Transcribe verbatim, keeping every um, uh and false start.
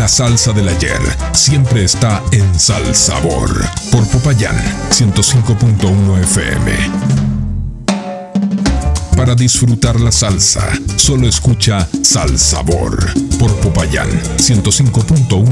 salsa del ayer siempre está en Sal Sabor por Popayán ciento cinco punto uno F M. Para disfrutar la salsa, solo escucha Sal Sabor por Popayán ciento cinco punto uno